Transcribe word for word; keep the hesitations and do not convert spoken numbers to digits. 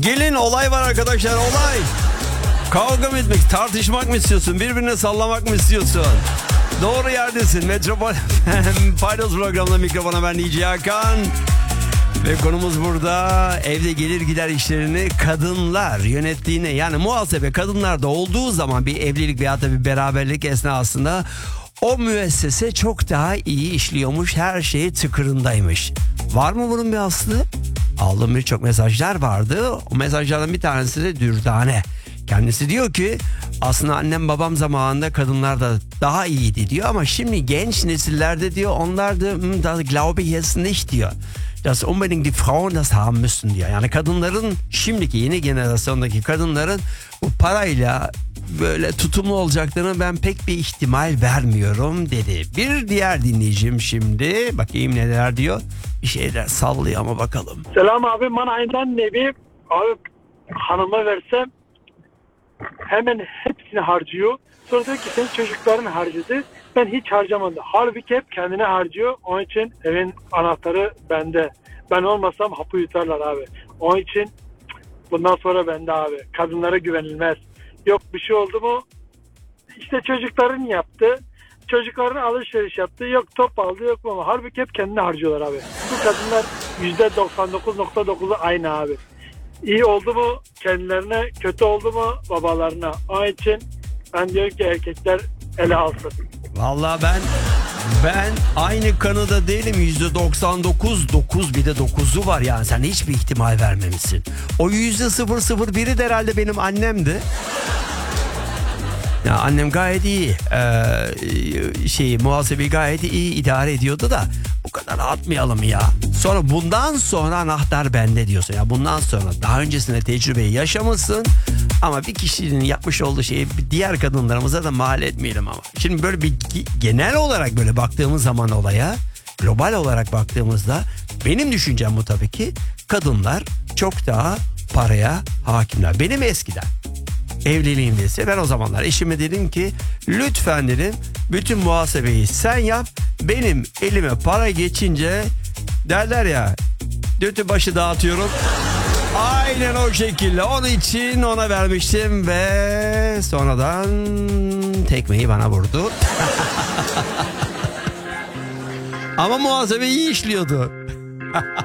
Gelin, olay var arkadaşlar, olay. Kavga mı etmek, tartışmak mı istiyorsun? Birbirine sallamak mı istiyorsun? Doğru yerdesin. Metropol Paydos programında mikrofona ben D J Hakan. Ve konumuz burada evde gelir gider işlerini kadınlar yönettiğine, yani muhasebe kadınlarda olduğu zaman bir evlilik veya da bir beraberlik esnasında o müessese çok daha iyi işliyormuş, her şey tıkırındaymış. Var mı bunun bir aslı? Aldığım birçok mesajlar vardı. O mesajlardan bir tanesi de Dürdane. Kendisi diyor ki aslında annem babam zamanında kadınlar da daha iyiydi diyor ama şimdi genç nesillerde diyor onlar da das glaube ich jetzt nicht diyor. Dass unbedingt die Frauen das haben müssen diyor. Yani kadınların, şimdiki yeni jenerasyondaki kadınların bu parayla böyle tutumlu olacaklarını ben pek bir ihtimal vermiyorum dedi. Bir diğer dinleyicim şimdi, bakayım neler diyor. Bir şeyler sallıyor ama bakalım. Selam abi, bana aynen nebi abi hanıma versem hemen hepsini harcıyor. Sonra diyor ki senin çocukların harcadı. Ben hiç harcamadım. Halbuki hep kendine harcıyor. Onun için evin anahtarı bende. Ben olmasam hapı yutarlar abi. Onun için bundan sonra bende abi. Kadınlara güvenilmez. Yok bir şey oldu mu? İşte çocukların yaptı. Çocukların alışveriş yaptı. Yok top aldı, yok ama. Halbuki hep kendine harcıyorlar abi. Bu kadınlar yüzde doksan dokuz nokta dokuzu aynı abi. İyi oldu mu kendilerine, kötü oldu mu babalarına. Onun için ben diyorum ki erkekler ele alsın. Vallahi ben ben aynı kanıda değilim. yüzde doksan dokuz dokuz bir de dokuzu var yani, sen hiçbir ihtimal vermemişsin. O yüzde sıfır sıfır biri de herhalde benim annemdi. Ya annem gayet iyi ee, şeyi muhasebeyi gayet iyi idare ediyordu da bu kadar atmayalım ya. Sonra bundan sonra anahtar bende diyorsun ya, bundan sonra daha öncesinde tecrübeyi yaşamışsın ama bir kişinin yapmış olduğu şeyi diğer kadınlarımıza da mal etmeyelim ama. Şimdi böyle bir genel olarak böyle baktığımız zaman olaya, global olarak baktığımızda benim düşüncem bu tabii ki, kadınlar çok daha paraya hakimler. Benim eskiden evliliğimdeyse ben o zamanlar eşime dedim ki lütfen dedim bütün muhasebeyi sen yap, benim elime para geçince derler ya dötü başı dağıtıyorum, aynen o şekilde onun için ona vermiştim ve sonradan tekmeyi bana vurdu. Ama muhasebe iyi işliyordu.